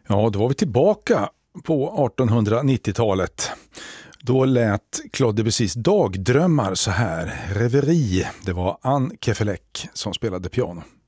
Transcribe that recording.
Ja, då var vi tillbaka på 1890-talet. Då lät Claude Debussys dagdrömmar så här. Reverie, det var Anne Kefelec som spelade piano.